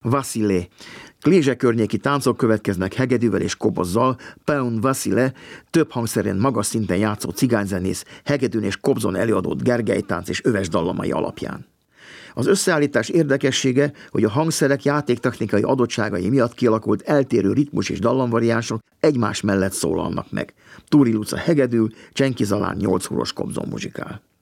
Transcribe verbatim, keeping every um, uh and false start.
Vasile. Klézse környéki táncok következnek hegedűvel és kobozzal. Peun Vasile több hangszeren magas szinten játszó cigányzenész, hegedűn és kobzon előadott gergelytánc és öves dallamai alapján. Az összeállítás érdekessége, hogy a hangszerek játéktechnikai adottságai miatt kialakult eltérő ritmus és dallamvariánsok egymás mellett szólalnak meg. Túri Luca hegedül, Csenki Zalán nyolc huros kobzon muzsikál.